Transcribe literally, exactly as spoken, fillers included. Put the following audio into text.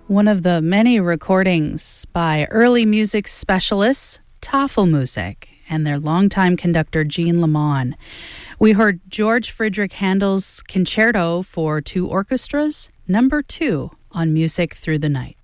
One of the many recordings by early music specialists, Tafelmusik, and their longtime conductor, Jean Lamont. We heard George Friedrich Handel's Concerto for Two Orchestras, number two on Music Through the Night.